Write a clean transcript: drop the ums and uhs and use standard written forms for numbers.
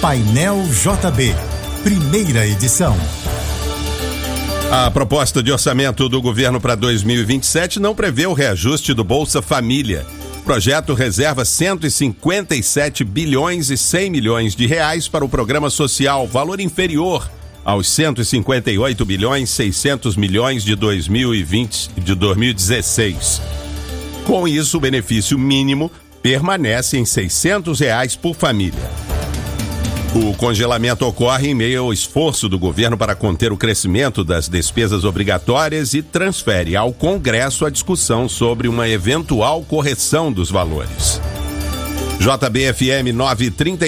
Painel JB, primeira edição. A proposta de orçamento do governo para 2027 não prevê o reajuste do Bolsa Família. O projeto reserva 157 bilhões e 100 milhões de reais para o programa social, valor inferior aos 158 bilhões 600 milhões de 2016. Com isso, o benefício mínimo permanece em R$ 600 por família. O congelamento ocorre em meio ao esforço do governo para conter o crescimento das despesas obrigatórias e transfere ao Congresso a discussão sobre uma eventual correção dos valores. JBFM 930